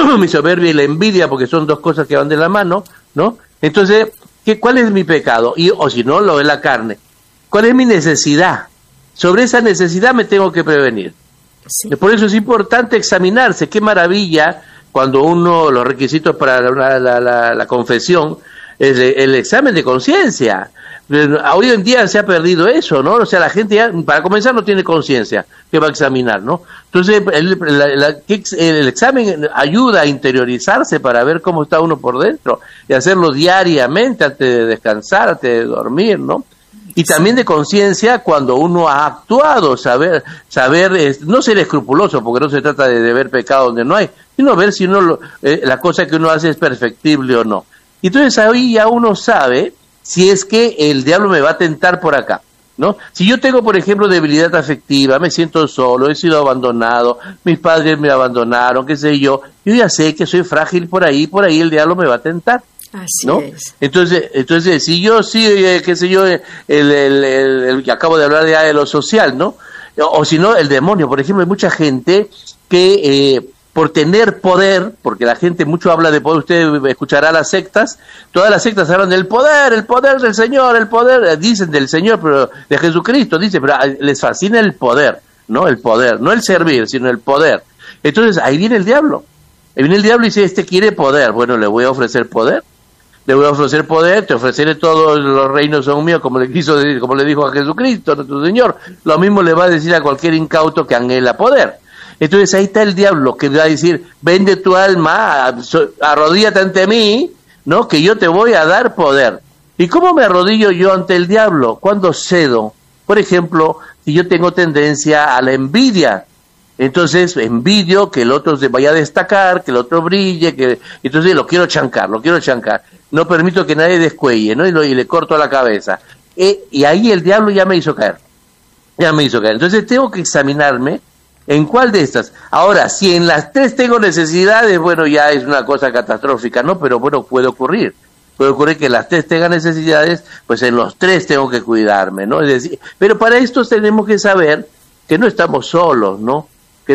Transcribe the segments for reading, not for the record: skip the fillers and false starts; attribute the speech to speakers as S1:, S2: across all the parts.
S1: mi soberbia y la envidia, porque son dos cosas que van de la mano, ¿no? Entonces, ¿cuál es mi pecado? O si no, lo de la carne. ¿Cuál es mi necesidad? Sobre esa necesidad me tengo que prevenir. Sí. Por eso es importante examinarse. Qué maravilla cuando los requisitos para la confesión es el examen de conciencia. Hoy en día se ha perdido eso, ¿no? O sea, la gente ya, para comenzar, no tiene conciencia que va a examinar, ¿no? Entonces, el examen ayuda a interiorizarse para ver cómo está uno por dentro y hacerlo diariamente antes de descansar, antes de dormir, ¿no? Y también de conciencia cuando uno ha actuado, saber no ser escrupuloso, porque no se trata de ver pecado donde no hay, sino ver si la cosa que uno hace es perfectible o no. Y entonces ahí ya uno sabe si es que el diablo me va a tentar por acá, ¿no? Si yo tengo, por ejemplo, debilidad afectiva, me siento solo, he sido abandonado, mis padres me abandonaron, qué sé yo ya sé que soy frágil por ahí el diablo me va a tentar.
S2: Así
S1: ¿no?
S2: es.
S1: Entonces, si yo qué sé yo, el que acabo de hablar ya de lo social, ¿no? O si no, el demonio, por ejemplo, hay mucha gente que por tener poder, porque la gente mucho habla de poder, usted escuchará las sectas, todas las sectas hablan del poder, el poder del Señor, el poder, dicen del Señor, pero de Jesucristo, dice, pero les fascina el poder, ¿no? El poder, no el servir, sino el poder. Entonces, ahí viene el diablo. Ahí viene el diablo y dice, quiere poder, bueno, le voy a ofrecer poder. Le voy a ofrecer poder, te ofreceré todos los reinos son míos, como le dijo a Jesucristo, nuestro Señor. Lo mismo le va a decir a cualquier incauto que anhela poder. Entonces ahí está el diablo, que va a decir, vende tu alma, arrodíllate ante mí, ¿no? Que yo te voy a dar poder. ¿Y cómo me arrodillo yo ante el diablo? Cuando cedo. Por ejemplo, si yo tengo tendencia a la envidia, entonces envidio que el otro se vaya a destacar, que el otro brille, entonces lo quiero chancar. No permito que nadie descuelle, ¿no? Y le corto la cabeza. Y ahí el diablo ya me hizo caer. Entonces tengo que examinarme en cuál de estas. Ahora, si en las tres tengo necesidades, bueno, ya es una cosa catastrófica, ¿no? Pero bueno, puede ocurrir que las tres tengan necesidades, pues en los tres tengo que cuidarme, ¿no? Es decir, pero para esto tenemos que saber que no estamos solos, ¿no? Que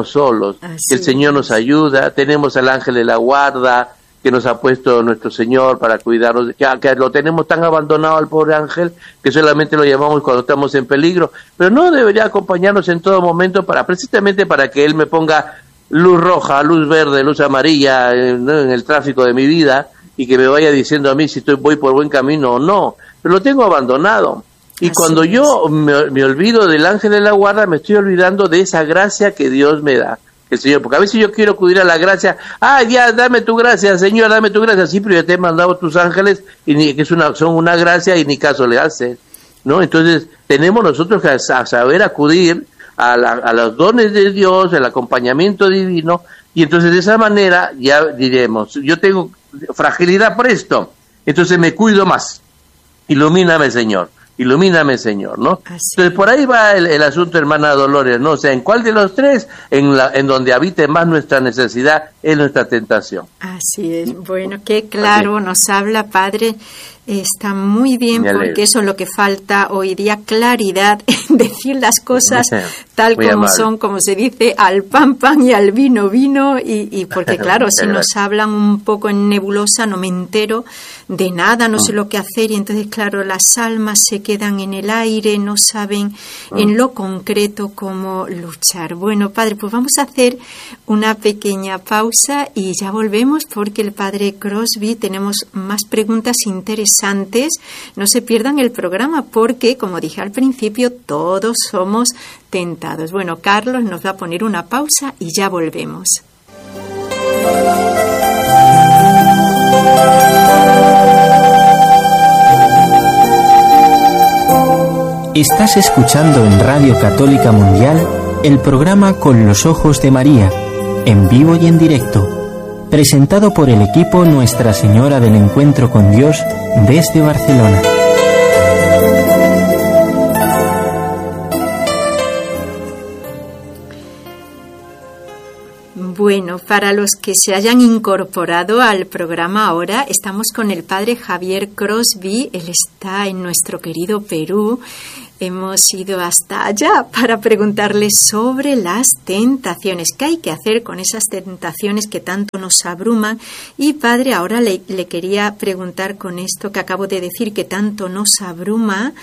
S1: el Señor nos ayuda, tenemos al ángel de la guarda que nos ha puesto nuestro Señor para cuidarnos, que lo tenemos tan abandonado al pobre ángel que solamente lo llamamos cuando estamos en peligro, pero no debería acompañarnos en todo momento precisamente para que Él me ponga luz roja, luz verde, luz amarilla, ¿no? En el tráfico de mi vida, y que me vaya diciendo a mí si voy por buen camino o no, pero lo tengo abandonado. Y cuando yo me olvido del ángel de la guarda, me estoy olvidando de esa gracia que Dios me da, el Señor, porque a veces yo quiero acudir a la gracia, ya, dame tu gracia, Señor, dame tu gracia, sí, pero ya te he mandado tus ángeles, y que son una gracia, y ni caso le hace, ¿no? Entonces, tenemos nosotros que saber acudir a los dones de Dios, el acompañamiento divino, y entonces de esa manera ya diremos, yo tengo fragilidad por esto, entonces me cuido más, ilumíname, Señor, ¿no? Entonces por ahí va el asunto, hermana Dolores, ¿no? O sea, ¿en cuál de los tres? En donde habite más nuestra necesidad es nuestra tentación.
S2: Así es. Bueno, qué claro nos habla, Padre. Está muy bien, porque eso es lo que falta hoy día, claridad, decir las cosas tal como amable son, como se dice, al pan y al vino y porque claro, si nos hablan un poco en nebulosa no me entero de nada, no sé lo que hacer, y entonces claro, las almas se quedan en el aire, no saben en lo concreto cómo luchar. Bueno, Padre, pues vamos a hacer una pequeña pausa y ya volvemos, porque el Padre Crosby tenemos más preguntas interesantes. No se pierdan el programa, porque, como dije al principio, todos somos tentados. Bueno, Carlos nos va a poner una pausa y ya volvemos.
S3: Estás escuchando en Radio Católica Mundial el programa Con los Ojos de María, en vivo y en directo, presentado por el equipo Nuestra Señora del Encuentro con Dios desde Barcelona.
S2: Bueno, para los que se hayan incorporado al programa ahora, estamos con el Padre Javier Crosby. Él está en nuestro querido Perú. hemos ido hasta allá para preguntarle sobre las tentaciones. ¿Qué hay que hacer con esas tentaciones que tanto nos abruman? Y padre, ahora le quería preguntar con esto que acabo de decir, que tanto nos abruma.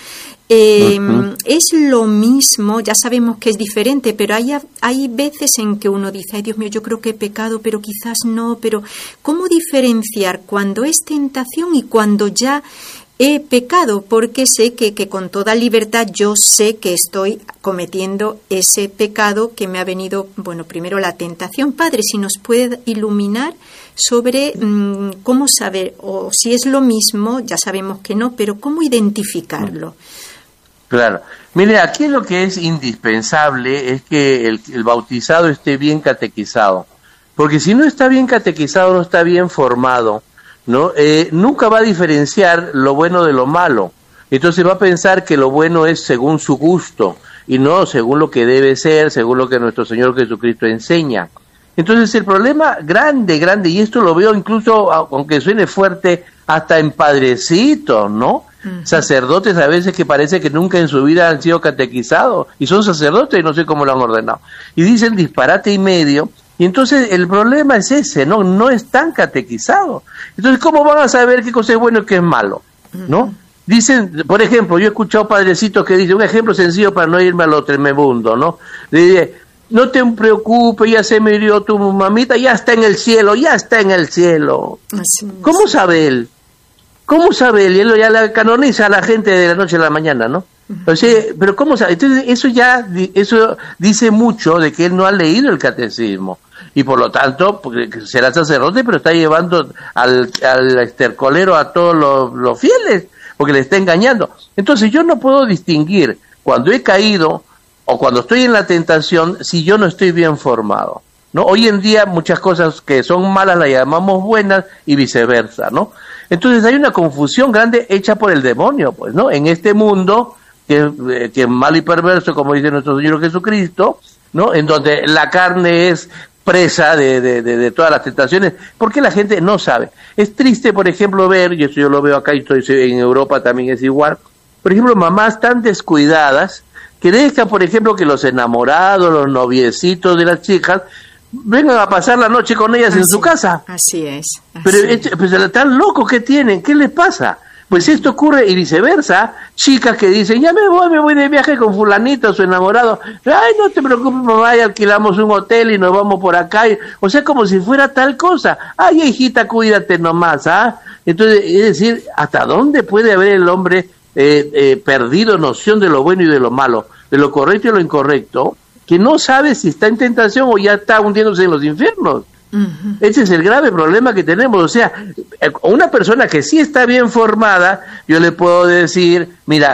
S2: Es lo mismo, ya sabemos que es diferente, pero hay veces en que uno dice, ay Dios mío, yo creo que he pecado, pero quizás no, pero ¿cómo diferenciar cuando es tentación y cuando ya he pecado? Porque sé que con toda libertad yo sé que estoy cometiendo ese pecado que me ha venido, bueno, primero la tentación. Padre, si nos puede iluminar sobre cómo saber, o si es lo mismo, ya sabemos que no, pero cómo identificarlo.
S1: Claro. Mire, aquí lo que es indispensable es que el bautizado esté bien catequizado, porque si no está bien catequizado, no está bien formado, ¿no? Nunca va a diferenciar lo bueno de lo malo. Entonces va a pensar que lo bueno es según su gusto y no según lo que debe ser, según lo que nuestro Señor Jesucristo enseña. Entonces el problema grande, y esto lo veo incluso, aunque suene fuerte, hasta en padrecitos, ¿no? Sacerdotes a veces que parece que nunca en su vida han sido catequizados y son sacerdotes y no sé cómo lo han ordenado. Y dicen disparate y medio. Y entonces el problema es ese, no están catequizados. Entonces, ¿cómo van a saber qué cosa es bueno y qué es malo? ¿No? Dicen, por ejemplo, yo he escuchado padrecitos que dicen, un ejemplo sencillo para no irme a lo tremebundo, ¿no? Dice, no te preocupes, ya se murió tu mamita, ya está en el cielo, ya está en el cielo. ¿Cómo sabe él? ¿Cómo sabe él? Y él ya la canoniza a la gente de la noche a la mañana, ¿no? O sea, pero ¿cómo sabe? Entonces, eso dice mucho de que él no ha leído el catecismo. Y por lo tanto, porque será sacerdote, pero está llevando al estercolero a todos los fieles, porque le está engañando. Entonces yo no puedo distinguir cuando he caído o cuando estoy en la tentación si yo no estoy bien formado, ¿no? Hoy en día muchas cosas que son malas las llamamos buenas y viceversa, ¿no? Entonces hay una confusión grande hecha por el demonio, pues, ¿no? En este mundo que es malo y perverso, como dice nuestro Señor Jesucristo, ¿no? En donde la carne es presa de todas las tentaciones, porque la gente no sabe. Es triste, por ejemplo, ver, y eso yo lo veo acá y estoy en Europa también es igual, por ejemplo, mamás tan descuidadas que dejan, por ejemplo, que los enamorados, los noviecitos de las chicas vengan a pasar la noche con ellas en su casa.
S2: Así es.
S1: Pero pues, tan locos que tienen, ¿qué les pasa? Pues esto ocurre y viceversa, chicas que dicen, ya me voy de viaje con fulanito, su enamorado, ay, no te preocupes mamá, y alquilamos un hotel y nos vamos por acá, o sea, como si fuera tal cosa, ay, hijita, cuídate nomás, ¿ah? Entonces, es decir, ¿hasta dónde puede haber el hombre perdido noción de lo bueno y de lo malo, de lo correcto y lo incorrecto, que no sabe si está en tentación o ya está hundiéndose en los infiernos? Uh-huh. Ese es el grave problema que tenemos. O sea, una persona que sí está bien formada, yo le puedo decir, mira,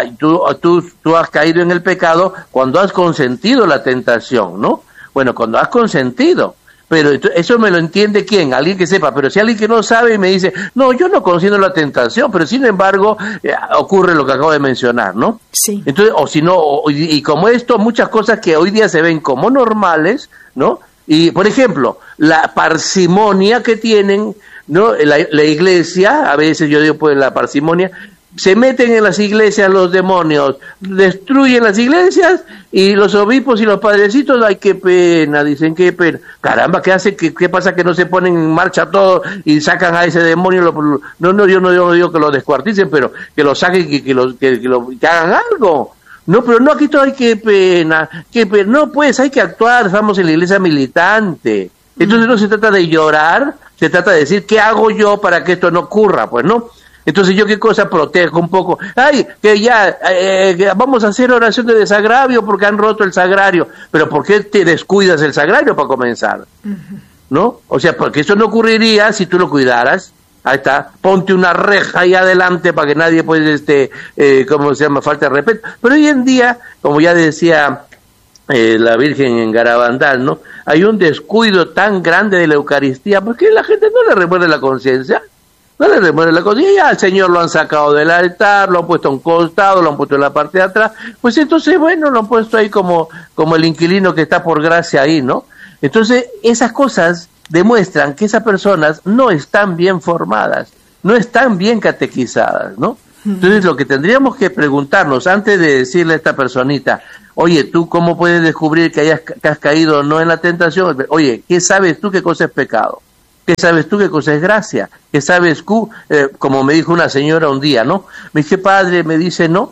S1: tú has caído en el pecado cuando has consentido la tentación, ¿no? Bueno, cuando has consentido, pero eso me lo entiende ¿quién? Alguien que sepa. Pero si alguien que no sabe y me dice, no, yo no consiento la tentación, pero sin embargo ocurre lo que acabo de mencionar, ¿no? Sí. Entonces, o si no, y como esto, muchas cosas que hoy día se ven como normales, ¿no? Y, por ejemplo, la parsimonia que tienen, ¿no? La iglesia, a veces yo digo, pues la parsimonia, se meten en las iglesias los demonios, destruyen las iglesias y los obispos y los padrecitos, ay, qué pena, dicen, qué pena. Caramba, ¿qué hace? ¿Qué pasa que no se ponen en marcha todo y sacan a ese demonio? Yo no digo que lo descuarticen, pero que lo saquen y que hagan algo. No, pero no, aquí todo hay qué pena, no, pues hay que actuar, estamos en la iglesia militante. Entonces no se trata de llorar, se trata de decir, ¿qué hago yo para que esto no ocurra? Pues no. Entonces yo qué cosa protejo un poco, ay, que ya, vamos a hacer oración de desagravio porque han roto el sagrario, pero ¿por qué te descuidas el sagrario para comenzar? Uh-huh. ¿No? O sea, porque eso no ocurriría si tú lo cuidaras. Ahí está, ponte una reja ahí adelante para que nadie pueda, ¿cómo se llama? Falta de respeto. Pero hoy en día, como ya decía la Virgen en Garabandal, ¿no? Hay un descuido tan grande de la Eucaristía, porque la gente no le remuerde la conciencia. No le remuerde la conciencia, ya al Señor lo han sacado del altar, lo han puesto a un costado, lo han puesto en la parte de atrás, pues entonces, bueno, lo han puesto ahí como el inquilino que está por gracia ahí, ¿no? Entonces, esas cosas demuestran que esas personas no están bien formadas, no están bien catequizadas, ¿no? Entonces lo que tendríamos que preguntarnos antes de decirle a esta personita, oye, ¿tú cómo puedes descubrir que has caído no en la tentación? Oye, ¿qué sabes tú qué cosa es pecado? ¿Qué sabes tú qué cosa es gracia? ¿Qué sabes tú? Como me dijo una señora un día, ¿no? Me dice, padre, me dice, no,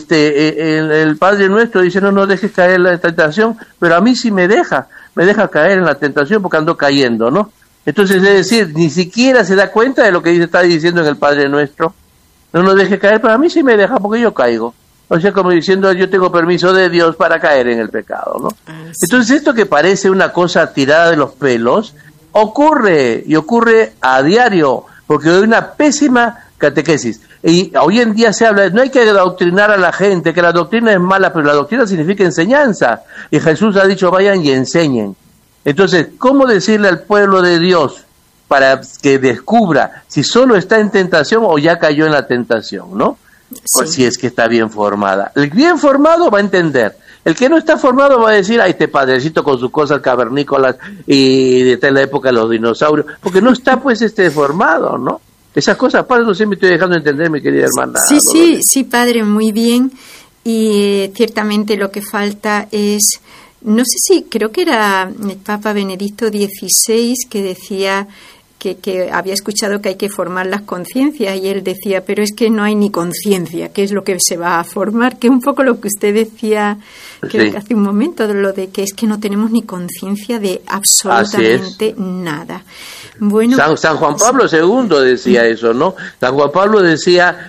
S1: el Padre Nuestro dice, no dejes caer en la tentación, pero a mí sí me deja caer en la tentación porque ando cayendo, ¿no? Entonces, es decir, ni siquiera se da cuenta de lo que está diciendo en el Padre Nuestro. No nos deje caer, pero a mí sí me deja porque yo caigo. O sea, como diciendo, yo tengo permiso de Dios para caer en el pecado, ¿no? Sí. Entonces, esto que parece una cosa tirada de los pelos, ocurre a diario, porque hay una pésima catequesis. Y hoy en día se habla, no hay que adoctrinar a la gente, que la doctrina es mala, pero la doctrina significa enseñanza. Y Jesús ha dicho, vayan y enseñen. Entonces, ¿cómo decirle al pueblo de Dios para que descubra si solo está en tentación o ya cayó en la tentación, ¿no? Sí. Pues si es que está bien formada. El bien formado va a entender. El que no está formado va a decir, ay, este padrecito con sus cosas cavernícolas y de la época de los dinosaurios, porque no está pues formado, ¿no? Esas cosas, padre, no sé, me estoy dejando entender, mi querida hermana.
S2: Sí, padre, muy bien. Y ciertamente lo que falta es, no sé si, creo que era el Papa Benedicto XVI que decía que había escuchado que hay que formar las conciencias, y él decía, pero es que no hay ni conciencia, ¿qué es lo que se va a formar? Que un poco lo que usted decía, creo que hace un momento, lo de que es que no tenemos ni conciencia de absolutamente nada. Bueno,
S1: San Juan Pablo II decía eso, ¿no? San Juan Pablo decía,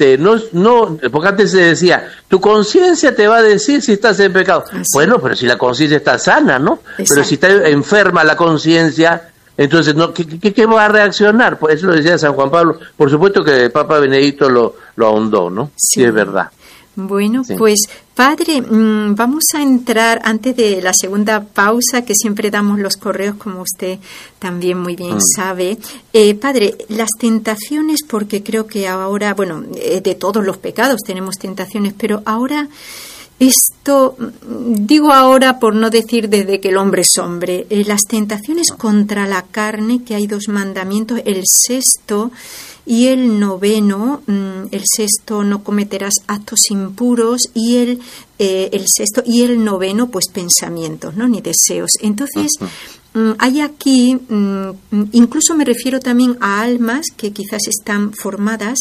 S1: no, porque antes se decía, tu conciencia te va a decir si estás en pecado. Bueno, pero si la conciencia está sana, ¿no? Exacto. Pero si está enferma la conciencia, entonces, ¿no? ¿Qué va a reaccionar? Pues eso lo decía San Juan Pablo. Por supuesto que el Papa Benedicto lo ahondó, ¿no? Sí, es verdad.
S2: Bueno, sí. Pues, padre, vamos a entrar antes de la segunda pausa, que siempre damos los correos, como usted también muy bien sabe. Padre, las tentaciones, porque creo que ahora, bueno, de todos los pecados tenemos tentaciones, pero ahora... Esto, digo ahora por no decir desde que el hombre es hombre, las tentaciones contra la carne, que hay 2 mandamientos, el 6º y el 9º, el 6º no cometerás actos impuros y el 6º y el 9º pues pensamientos, ¿no? Ni deseos. Entonces, hay aquí, incluso me refiero también a almas que quizás están formadas,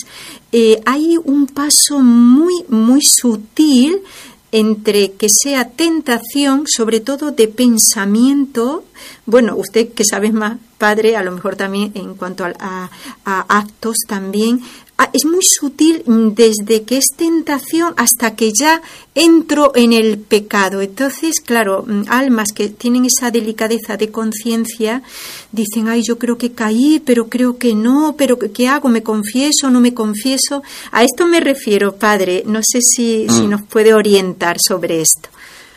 S2: hay un paso muy, muy sutil entre que sea tentación, sobre todo de pensamiento. Bueno, usted que sabe más, padre, a lo mejor también en cuanto a actos también, es muy sutil desde que es tentación hasta que ya entro en el pecado. Entonces, claro, almas que tienen esa delicadeza de conciencia dicen, ay, yo creo que caí, pero creo que no, pero ¿qué hago? ¿Me confieso? ¿No me confieso? A esto me refiero, padre. No sé si nos puede orientar sobre esto.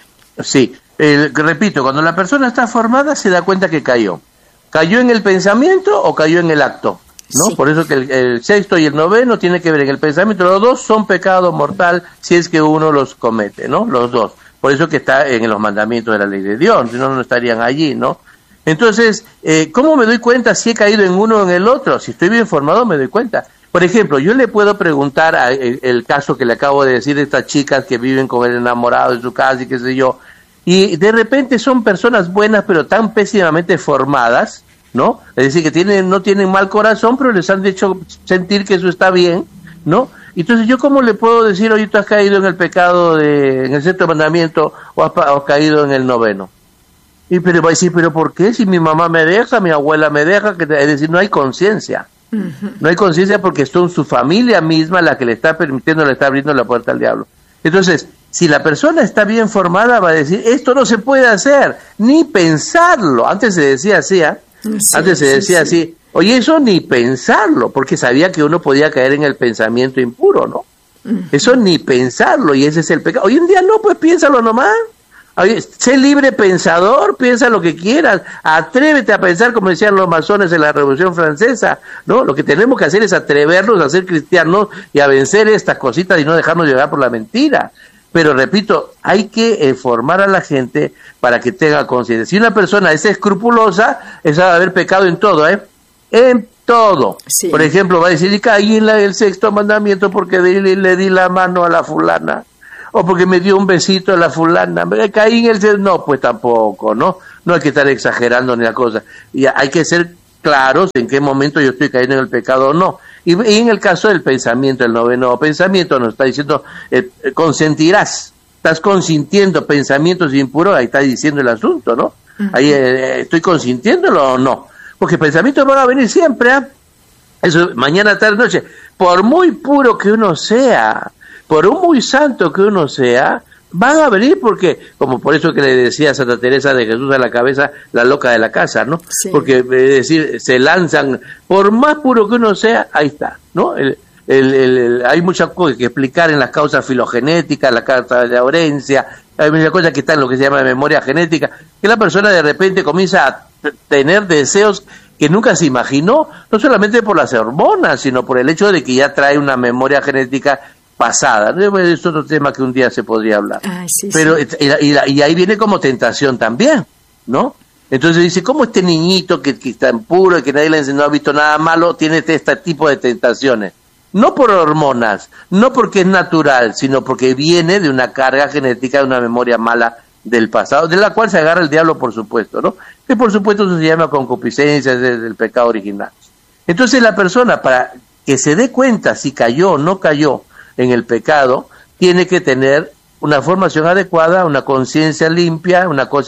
S1: Sí, repito, cuando la persona está formada se da cuenta que cayó. ¿Cayó en el pensamiento o cayó en el acto? ¿No? Sí. Por eso que el 6º y el 9º tiene que ver en el pensamiento. Los 2 son pecado mortal si es que uno los comete, ¿no? Los 2. Por eso que está en los mandamientos de la ley de Dios, si no estarían allí, ¿no? Entonces, ¿cómo me doy cuenta si he caído en uno o en el otro? Si estoy bien formado, me doy cuenta. Por ejemplo, yo le puedo preguntar el caso que le acabo de decir de estas chicas que viven con el enamorado en su casa y qué sé yo, y de repente son personas buenas pero tan pésimamente formadas, ¿no? Es decir, que no tienen mal corazón, pero les han hecho sentir que eso está bien, ¿no? Entonces, ¿yo cómo le puedo decir, oye, tú has caído en el pecado en el 6º mandamiento o has caído en el 9º? Y pero va a decir, ¿pero por qué? Si mi mamá me deja, mi abuela me deja, es decir, no hay conciencia. No hay conciencia porque son su familia misma la que le está permitiendo, le está abriendo la puerta al diablo. Entonces, si la persona está bien formada, va a decir, esto no se puede hacer, ni pensarlo. Antes se decía así, Antes se decía así, oye, eso ni pensarlo, porque sabía que uno podía caer en el pensamiento impuro, ¿no? Eso ni pensarlo, y ese es el pecado. Hoy en día no, pues piénsalo nomás. Oye, sé libre pensador, piensa lo que quieras, atrévete a pensar, como decían los masones en la Revolución Francesa, ¿no? Lo que tenemos que hacer es atrevernos a ser cristianos y a vencer estas cositas y no dejarnos llevar por la mentira. Pero repito, hay que formar a la gente para que tenga conciencia. Si una persona es escrupulosa, esa va a haber pecado en todo, en todo.
S2: Sí.
S1: Por ejemplo, va a decir, y caí en el sexto mandamiento porque le di la mano a la fulana, o porque me dio un besito a la fulana, caí en el sexto, no, pues tampoco, ¿no? No hay que estar exagerando ni la cosa, y hay que ser claros en qué momento yo estoy cayendo en el pecado o no. Y en el caso del pensamiento, el noveno pensamiento nos está diciendo, consentirás, estás consintiendo pensamientos impuros, ahí está diciendo el asunto, ¿no? Uh-huh. Ahí estoy consintiéndolo o no, porque pensamientos van a venir siempre, ¿eh? Eso, mañana, tarde, noche, por muy puro que uno sea, por un muy santo que uno sea, van a venir porque, como por eso que le decía Santa Teresa de Jesús a la cabeza, la loca de la casa, ¿no? Sí. Porque, es decir, se lanzan, por más puro que uno sea, ahí está, ¿no? Hay muchas cosas que explicar en las causas filogenéticas, la causa de Aurencia, hay muchas cosas que están en lo que se llama memoria genética, que la persona de repente comienza a tener deseos que nunca se imaginó, no solamente por las hormonas, sino por el hecho de que ya trae una memoria genética pasada. Es otro tema que un día se podría hablar. Sí, pero sí. Y ahí viene como tentación también, ¿no? Entonces dice, ¿cómo este niñito que está tan puro y que nadie le enseñó, no ha visto nada malo, tiene este tipo de tentaciones? No por hormonas, no porque es natural, sino porque viene de una carga genética, de una memoria mala del pasado, de la cual se agarra el diablo, por supuesto, ¿no? Que por supuesto se llama concupiscencia, es el pecado original. Entonces la persona, para que se dé cuenta si cayó o no cayó en el pecado, tiene que tener una formación adecuada, una conciencia limpia,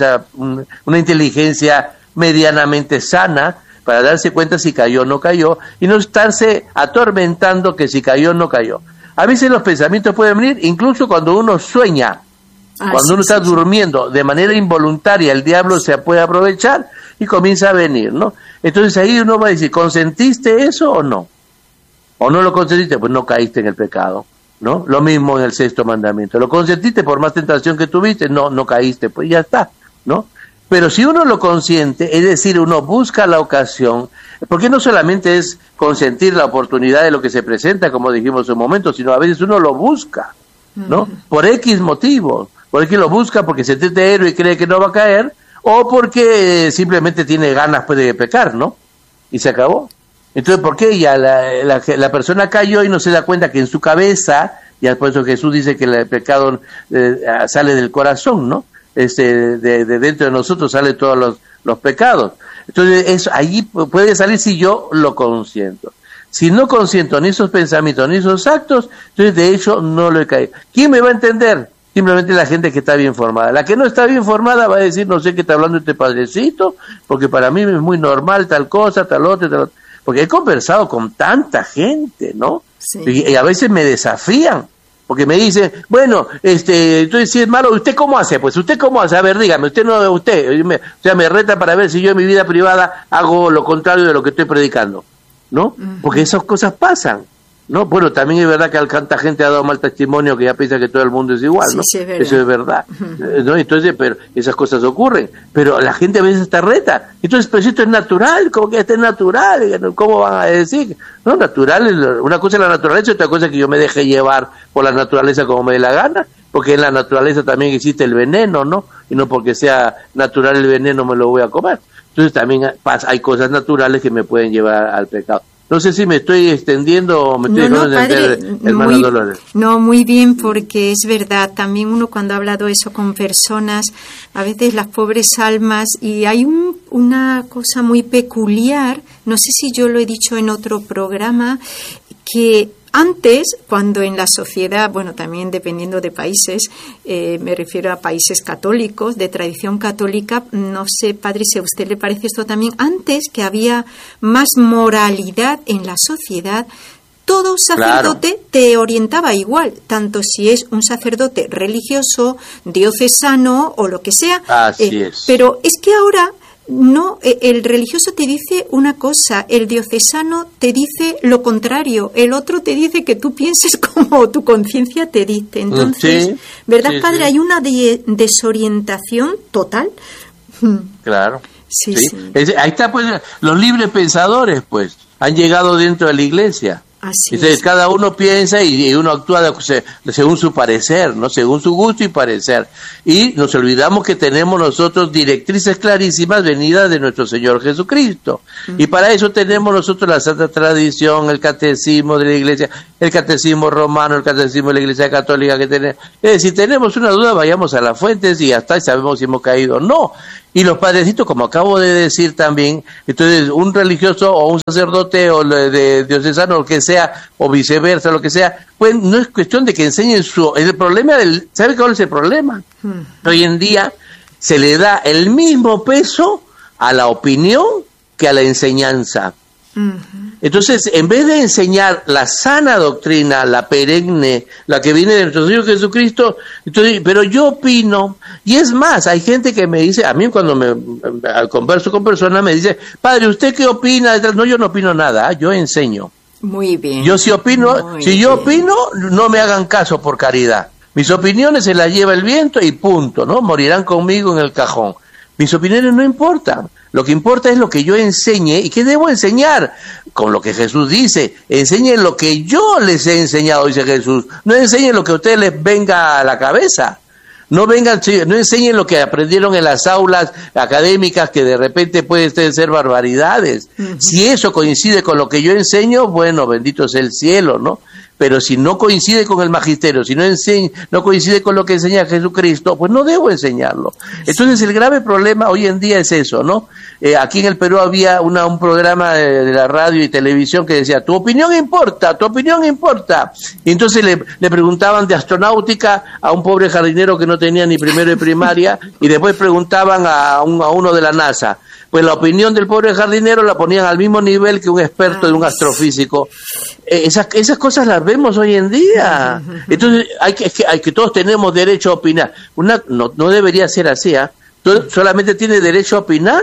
S1: una inteligencia medianamente sana, para darse cuenta si cayó o no cayó, y no estarse atormentando que si cayó o no cayó. A veces los pensamientos pueden venir incluso cuando uno sueña, cuando uno está durmiendo, de manera involuntaria, el diablo se puede aprovechar y comienza a venir, ¿no? Entonces ahí uno va a decir, ¿consentiste eso o no? ¿O no lo consentiste? Pues no caíste en el pecado, ¿no? Lo mismo en el sexto mandamiento. ¿Lo consentiste por más tentación que tuviste? No caíste, pues ya está, ¿no? Pero si uno lo consiente, es decir, uno busca la ocasión, porque no solamente es consentir la oportunidad de lo que se presenta, como dijimos en un momento, sino a veces uno lo busca, ¿no? Por X motivo, porque lo busca porque se siente héroe y cree que no va a caer, o porque simplemente tiene ganas pues, de pecar, ¿no? Y se acabó. Entonces, ¿por qué ya la persona cayó y no se da cuenta que en su cabeza, y por eso Jesús dice que el pecado sale del corazón, ¿no? De dentro de nosotros salen todos los pecados. Entonces, eso allí puede salir si yo lo consiento. Si no consiento ni esos pensamientos ni esos actos, entonces de hecho no lo he caído. ¿Quién me va a entender? Simplemente la gente que está bien formada. La que no está bien formada va a decir, no sé qué está hablando este padrecito, porque para mí es muy normal tal cosa, tal otra. Porque he conversado con tanta gente, ¿no? Sí. Y a veces me desafían, porque me dicen, bueno, entonces si es malo, ¿usted cómo hace? Pues, ¿usted cómo hace? A ver, dígame, me reta para ver si yo en mi vida privada hago lo contrario de lo que estoy predicando, ¿no? Uh-huh. Porque esas cosas pasan, ¿no? Bueno, también es verdad que tanta gente ha dado mal testimonio que ya piensa que todo el mundo es igual, ¿no? Sí, eso es verdad, ¿no? Entonces, pero esas cosas ocurren, pero la gente a veces está reta. Entonces, pues esto es natural, como que esto es natural, ¿cómo van a decir? No, natural, una cosa es la naturaleza, otra cosa es que yo me deje llevar por la naturaleza como me dé la gana, porque en la naturaleza también existe el veneno, ¿no? Y no porque sea natural el veneno me lo voy a comer. Entonces también hay cosas naturales que me pueden llevar al pecado. No sé si me estoy extendiendo o me estoy dejando de entender, hermano Dolores.
S2: No, muy bien, porque es verdad, también uno cuando ha hablado eso con personas, a veces las pobres almas, y hay una cosa muy peculiar, no sé si yo lo he dicho en otro programa, que antes, cuando en la sociedad, bueno, también dependiendo de países, me refiero a países católicos, de tradición católica, no sé, padre, si a usted le parece esto también, antes que había más moralidad en la sociedad, todo sacerdote te orientaba igual, tanto si es un sacerdote religioso, diocesano o lo que sea.
S1: Así es.
S2: Pero es que ahora no, el religioso te dice una cosa, el diocesano te dice lo contrario, el otro te dice que tú pienses como tu conciencia te dicte. Entonces, sí, ¿verdad, sí, padre? Sí. Hay una desorientación total.
S1: Claro. Sí. Ahí está, pues, los libres pensadores, pues, han llegado dentro de la iglesia. Entonces, cada uno piensa y uno actúa según su parecer, ¿no? Según su gusto y parecer. Y nos olvidamos que tenemos nosotros directrices clarísimas venidas de nuestro Señor Jesucristo. Y para eso tenemos nosotros la Santa Tradición, el Catecismo de la Iglesia, el Catecismo Romano, el Catecismo de la Iglesia Católica que tenemos. Es decir, si tenemos una duda, vayamos a las fuentes y hasta ahí sabemos si hemos caído o no. Y los padrecitos, como acabo de decir también, entonces un religioso o un sacerdote o de diocesano, lo que sea, o viceversa, lo que sea, pues no es cuestión de que enseñen el problema ¿sabe cuál es el problema? Hoy en día se le da el mismo peso a la opinión que a la enseñanza. Entonces, en vez de enseñar la sana doctrina, la perenne, la que viene de nuestro Señor Jesucristo, entonces, pero yo opino, y es más, hay gente que me dice, a mí cuando me converso con personas me dice, padre, ¿usted qué opina? No, yo no opino nada, yo enseño.
S2: Muy bien.
S1: Yo sí opino, yo opino, no me hagan caso por caridad. Mis opiniones se las lleva el viento y punto, ¿no? Morirán conmigo en el cajón. Mis opiniones no importan. Lo que importa es lo que yo enseñe. ¿Y qué debo enseñar? Con lo que Jesús dice. Enseñen lo que yo les he enseñado, dice Jesús. No enseñen lo que a ustedes les venga a la cabeza. No enseñen lo que aprendieron en las aulas académicas, que de repente pueden ser barbaridades. Si eso coincide con lo que yo enseño, bueno, bendito sea el cielo, ¿no? Pero si no coincide con el magisterio, si no coincide con lo que enseña Jesucristo, pues no debo enseñarlo. Entonces el grave problema hoy en día es eso, ¿no? Aquí en el Perú había un programa de la radio y televisión que decía, tu opinión importa, tu opinión importa. Y entonces le preguntaban de astronáutica a un pobre jardinero que no tenía ni primero de primaria, y después preguntaban a uno de la NASA. Pues la opinión del pobre jardinero la ponían al mismo nivel que un experto de un astrofísico. Esas cosas las vemos hoy en día. Entonces hay que todos tenemos derecho a opinar. No debería ser así, ¿eh? Solamente tiene derecho a opinar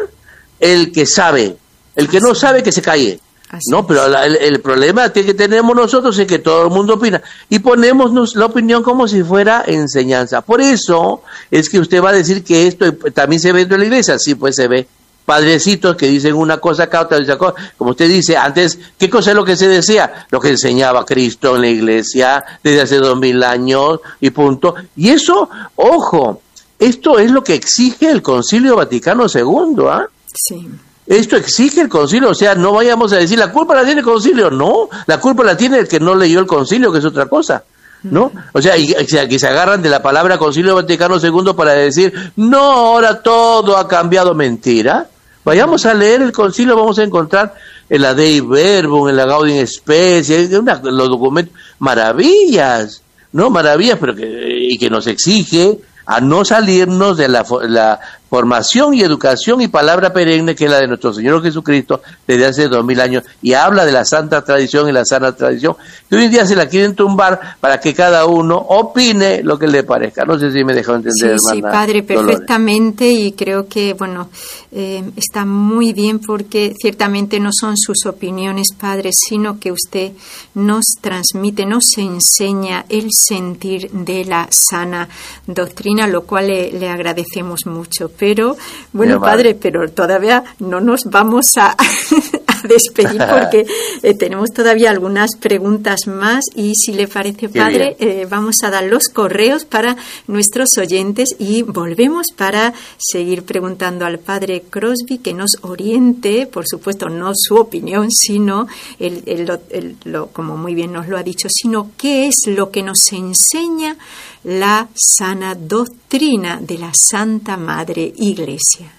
S1: el que sabe. El que no sabe, que se calle. No, pero el problema que tenemos nosotros es que todo el mundo opina y ponemos la opinión como si fuera enseñanza. Por eso es que usted va a decir que esto también se ve dentro de la iglesia. Sí, pues se ve. Padrecitos que dicen una cosa acá, otra dice cosa. Como usted dice, antes, ¿qué cosa es lo que se decía? Lo que enseñaba Cristo en la iglesia desde hace 2000 años y punto. Y eso, ojo, esto es lo que exige el Concilio Vaticano II, ¿ah?
S2: Sí.
S1: Esto exige el concilio, o sea, no vayamos a decir, la culpa la tiene el concilio, no, la culpa la tiene el que no leyó el concilio, que es otra cosa, ¿no? O sea, que se agarran de la palabra Concilio Vaticano II para decir, no, ahora todo ha cambiado, mentira. Vayamos a leer el concilio, vamos a encontrar en la Dei Verbum, en la Gaudium Spes, los documentos, maravillas, ¿no? Maravillas, pero que nos exige a no salirnos de la formación y educación y palabra perenne que es la de nuestro Señor Jesucristo desde hace 2000 años, y habla de la santa tradición y la sana tradición, que hoy en día se la quieren tumbar para que cada uno opine lo que le parezca. No sé si me dejó entender, hermana.
S2: Sí, padre, perfectamente, Dolores. Y creo que, está muy bien, porque ciertamente no son sus opiniones, padre, sino que usted nos transmite, nos enseña el sentir de la sana doctrina, lo cual le agradecemos mucho. Pero, bueno, padre, pero todavía no nos vamos a despedir, porque tenemos todavía algunas preguntas más, y si le parece, padre, vamos a dar los correos para nuestros oyentes y volvemos para seguir preguntando al padre Crosby que nos oriente, por supuesto, no su opinión, sino, como muy bien nos lo ha dicho, sino qué es lo que nos enseña la sana doctrina de la Santa Madre Iglesia.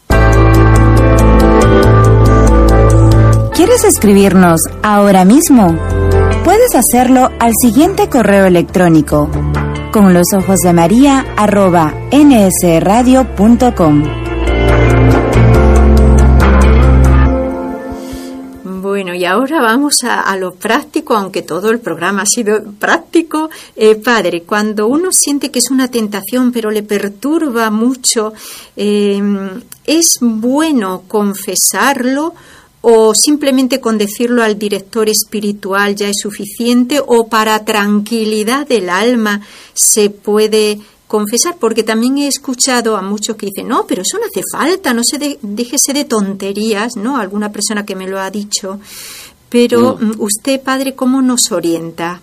S4: ¿Quieres escribirnos ahora mismo? Puedes hacerlo al siguiente correo electrónico: conlosojosdemaria@nsradio.com.
S2: Bueno, y ahora vamos a lo práctico, aunque todo el programa ha sido práctico. Padre, cuando uno siente que es una tentación, pero le perturba mucho, ¿es bueno confesarlo? ¿O simplemente con decirlo al director espiritual ya es suficiente? ¿O para tranquilidad del alma se puede confesar? Porque también he escuchado a muchos que dicen, no, pero eso no hace falta, no se déjese de tonterías, ¿no? Alguna persona que me lo ha dicho. pero usted, padre, ¿cómo nos orienta?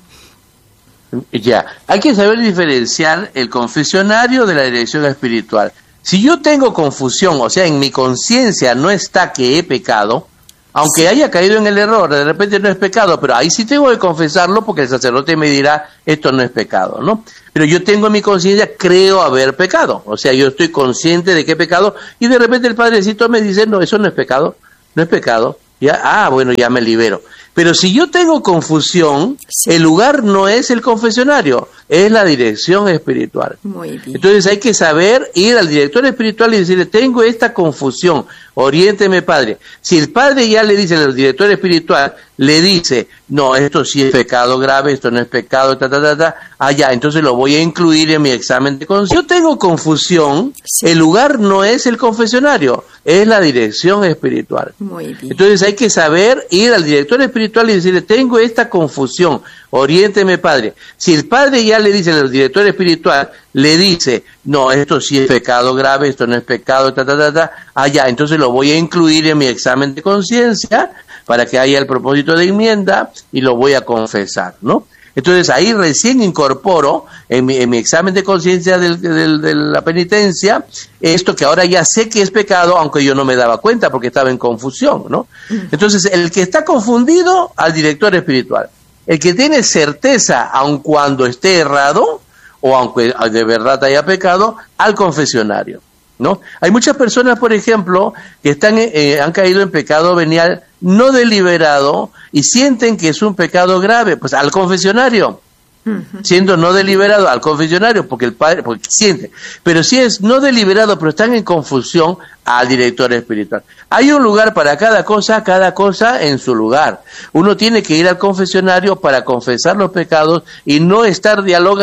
S1: Ya, hay que saber diferenciar el confesionario de la dirección espiritual. Si yo tengo confusión, o sea, en mi conciencia no está que he pecado, aunque haya caído en el error, de repente no es pecado, pero ahí sí tengo que confesarlo porque el sacerdote me dirá, esto no es pecado, ¿no? Pero yo tengo en mi conciencia, creo haber pecado, o sea, yo estoy consciente de que he pecado, y de repente el padrecito me dice, no, eso no es pecado, no es pecado, ya, bueno, ya me libero. Pero si yo tengo confusión, el lugar no es el confesionario, es la dirección espiritual.
S2: Muy bien.
S1: Entonces hay que saber ir al director espiritual y decirle, tengo esta confusión, oriénteme, padre. Si el padre ya le dice al director espiritual, le dice, no, esto sí es pecado grave, esto no es pecado, ya, entonces lo voy a incluir en mi examen de conciencia. Yo tengo confusión, el lugar no es el confesionario, es la dirección espiritual.
S2: Muy bien.
S1: Entonces hay que saber ir al director espiritual y decirle, tengo esta confusión, oriénteme, padre. Si el padre ya le dice al director espiritual, le dice, no, esto sí es pecado grave, esto no es pecado, ya, entonces lo voy a incluir en mi examen de conciencia para que haya el propósito de enmienda y lo voy a confesar, ¿no? Entonces ahí recién incorporo en mi examen de conciencia de la penitencia esto que ahora ya sé que es pecado, aunque yo no me daba cuenta porque estaba en confusión, ¿no? Entonces el que está confundido, al director espiritual. El que tiene certeza, aun cuando esté errado o aunque de verdad haya pecado, al confesionario, ¿no? Hay muchas personas, por ejemplo, que han caído en pecado venial no deliberado y sienten que es un pecado grave, pues al confesionario. Siendo no deliberado, al confesionario, porque siente. Pero si es no deliberado, pero están en confusión, al director espiritual. Hay un lugar para cada cosa en su lugar. Uno tiene que ir al confesionario para confesar los pecados y no estar dialoga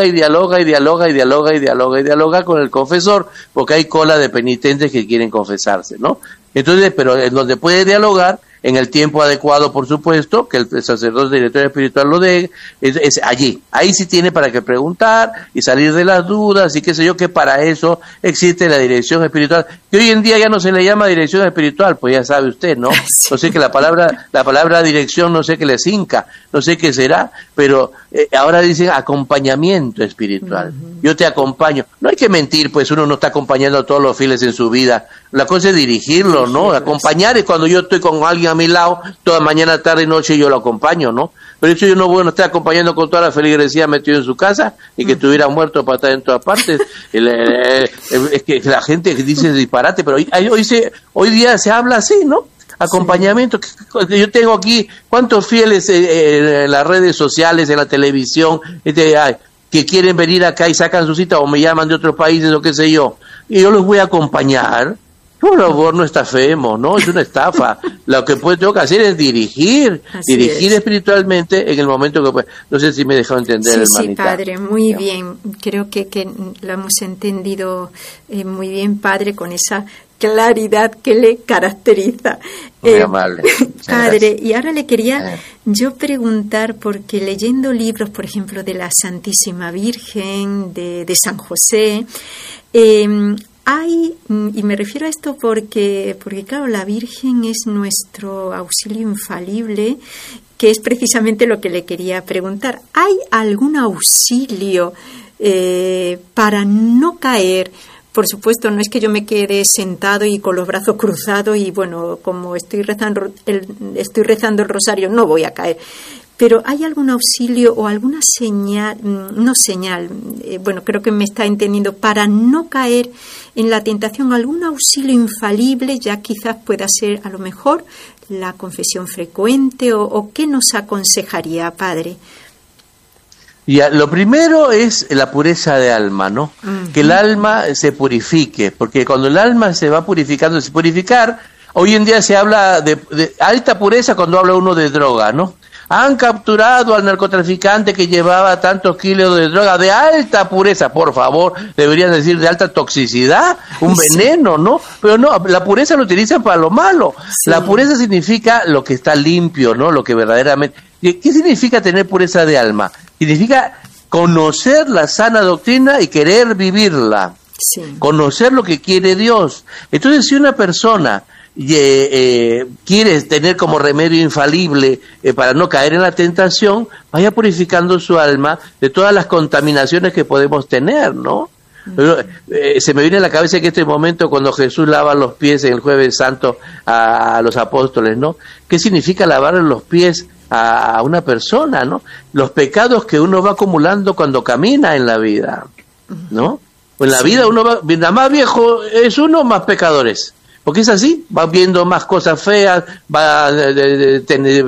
S1: con el confesor, porque hay cola de penitentes que quieren confesarse, ¿no? Entonces, pero en donde puede dialogar, en el tiempo adecuado, por supuesto, que el sacerdote director espiritual lo dé, es allí. Ahí sí tiene para que preguntar y salir de las dudas y qué sé yo, que para eso existe la dirección espiritual, que hoy en día ya no se le llama dirección espiritual, pues ya sabe usted, ¿no?
S2: Sí.
S1: No sé que la palabra dirección, no sé qué les hinca, no sé qué será, pero ahora dicen acompañamiento espiritual. Yo te acompaño. No hay que mentir, pues uno no está acompañando a todos los fieles en su vida. La cosa es dirigirlo, ¿no? Acompañar es cuando yo estoy con alguien a mi lado, toda mañana, tarde y noche yo lo acompaño, ¿no? Pero eso yo no voy a estar acompañando con toda la feligresía metido en su casa y que estuviera muerto para estar en todas partes. Es que la gente dice disparate, pero hoy día se habla así, ¿no? Acompañamiento. Sí. Yo tengo aquí, ¿cuántos fieles en las redes sociales, en la televisión, que quieren venir acá y sacan su cita o me llaman de otros países o qué sé yo? Y yo los voy a acompañar. Por favor, no estafemos, ¿no? Es una estafa. Lo que tengo que hacer es dirigir espiritualmente en el momento que pueda. No sé si me he dejado entender, hermanita.
S2: Sí, padre, muy bien. Creo que lo hemos entendido muy bien, padre, con esa claridad que le caracteriza.
S1: Muy amable.
S2: Padre, y ahora le quería yo preguntar, porque leyendo libros, por ejemplo, de la Santísima Virgen, de San José, hay, y me refiero a esto porque claro, la Virgen es nuestro auxilio infalible, que es precisamente lo que le quería preguntar. ¿Hay algún auxilio para no caer? Por supuesto, no es que yo me quede sentado y con los brazos cruzados y bueno, como estoy rezando el rosario, no voy a caer. Pero ¿hay algún auxilio o alguna señal, bueno, creo que me está entendiendo, para no caer en la tentación, algún auxilio infalible? Ya quizás pueda ser a lo mejor la confesión frecuente o qué nos aconsejaría, padre.
S1: Ya, lo primero es la pureza de alma, ¿no? Que el alma se purifique, porque cuando el alma se va purificando, hoy en día se habla de alta pureza cuando habla uno de droga, ¿no? Han capturado al narcotraficante que llevaba tantos kilos de droga de alta pureza, por favor, deberían decir de alta toxicidad, un veneno, ¿no? Pero no, la pureza lo utilizan para lo malo. Sí. La pureza significa lo que está limpio, ¿no? Lo que verdaderamente... ¿Qué significa tener pureza de alma? Significa conocer la sana doctrina y querer vivirla. Sí. Conocer lo que quiere Dios. Entonces, si una persona quiere tener como remedio infalible para no caer en la tentación, vaya purificando su alma de todas las contaminaciones que podemos tener, ¿no? Se me viene a la cabeza que este momento cuando Jesús lava los pies en el Jueves Santo a los apóstoles, ¿no? ¿Qué significa lavar los pies a una persona, ¿no? Los pecados que uno va acumulando cuando camina en la vida, ¿no? En la vida uno va, mientras más viejo es uno, más pecadores. Porque es así, va viendo más cosas feas, va